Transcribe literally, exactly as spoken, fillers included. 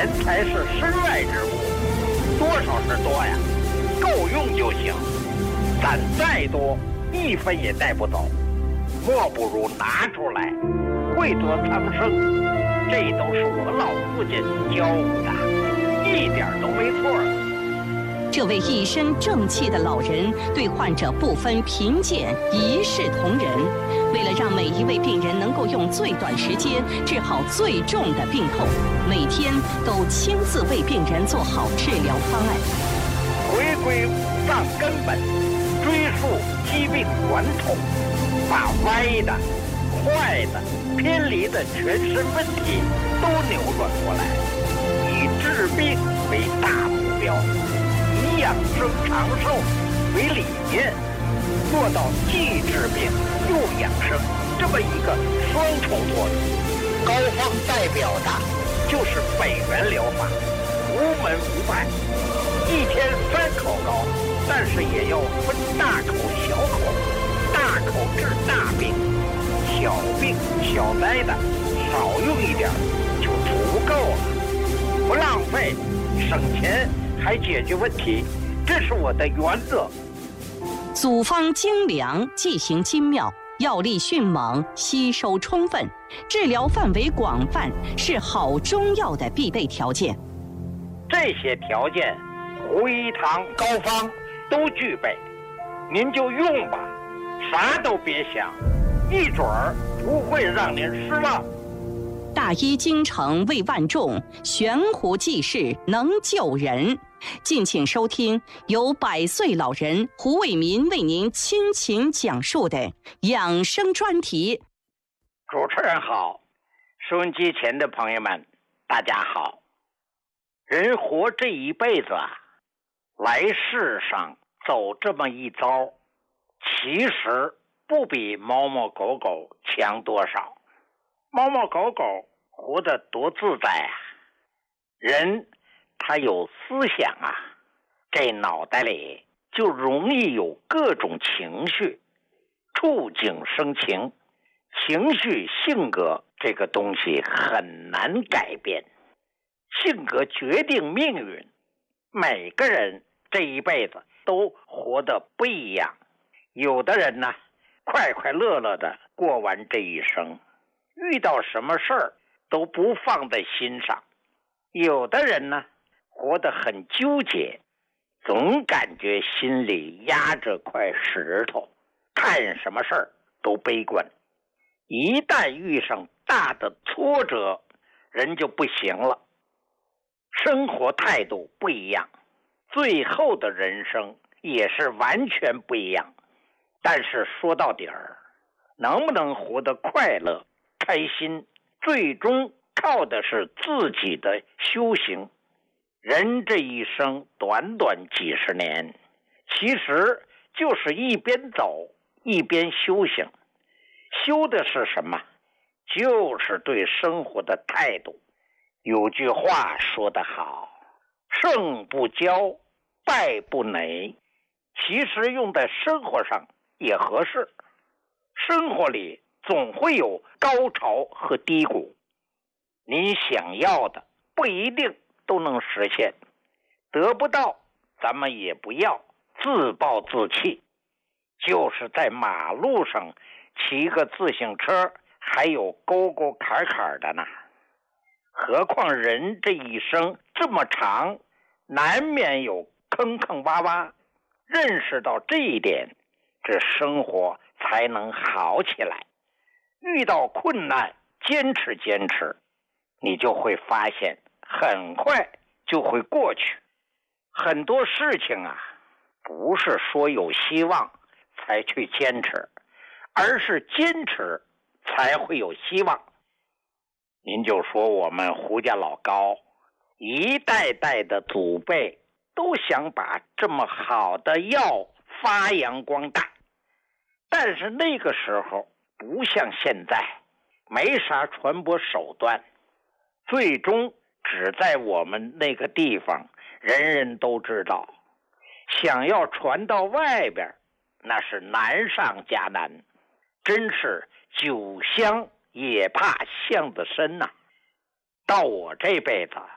钱财是身外之物，多少是多呀，够用就行。攒再多，一分也带不走，莫不如拿出来，惠泽苍生。这都是我老父亲教我的，一点都没错。 这位一身正气的老人对患者不分贫贱，一视同仁。为了让每一位病人能够用最短时间治好最重的病痛，每天都亲自为病人做好治疗方案。 回归五脏根本，追溯疾病源头，把歪的、坏的、偏离的全身问题都扭转过来，以治病为大目标，以养生长寿为理念，做到既治病又养生这么一个双重作用。高方代表的就是北元疗法，无门无派，一天三口高，但是也要分大口小口，大口治大病，小病小灾的少用一点就足够了，不浪费，省钱还解决问题，这是我的原则。 组方精良，剂型精妙，药力迅猛，吸收充分，治疗范围广泛，是好中药的必备条件。 这些条件胡一堂高方都具备，您就用吧，啥都别想，一准儿不会让您失望。 大医精诚为万众，悬壶济世能救人。敬请收听由百岁老人胡伟民为您亲情讲述的养生专题。 主持人好，收音机前的朋友们大家好。人活这一辈子啊，来世上走这么一遭，其实不比猫猫狗狗强多少。猫猫狗狗活得多自在啊，人他有思想啊，这脑袋里就容易有各种情绪，触景生情，情绪性格这个东西很难改变，性格决定命运，每个人这一辈子都活得不一样。有的人呢，快快乐乐的过完这一生，遇到什么事儿都不放在心上。有的人呢，活得很纠结，总感觉心里压着块石头，看什么事儿都悲观。一旦遇上大的挫折，人就不行了。生活态度不一样，最后的人生也是完全不一样。但是说到底儿，能不能活得快乐、开心，最终靠的是自己的修行。人这一生短短几十年，其实就是一边走一边修行。修的是什么？就是对生活的态度。有句话说得好，胜不骄，败不馁，其实用在生活上也合适。生活里总会有高潮和低谷，你想要的不一定都能实现，得不到咱们也不要自暴自弃。就是在马路上骑个自行车还有沟沟坎坎的呢，何况人这一生这么长，难免有坑坑洼洼。认识到这一点，这生活才能好起来。遇到困难，坚持坚持，你就会发现很快就会过去。很多事情啊，不是说有希望才去坚持，而是坚持才会有希望。您就说我们胡家老高，一代代的祖辈都想把这么好的药发扬光大，但是那个时候不像现在，没啥传播手段，最终只在我们那个地方人人都知道，想要传到外边那是难上加难，真是酒香也怕巷子深呐、啊。到我这辈子